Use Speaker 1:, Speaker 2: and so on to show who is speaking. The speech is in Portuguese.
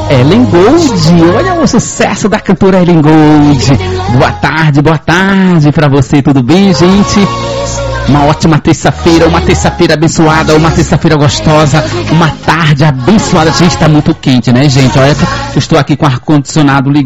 Speaker 1: Ellen Gold. Olha o sucesso da cantora Ellen Gold. Boa tarde pra você, tudo bem, gente? Uma ótima terça-feira, uma terça-feira abençoada, uma terça-feira gostosa, uma tarde abençoada. Gente, tá muito quente, né, gente? Olha, eu estou aqui com o ar-condicionado ligado.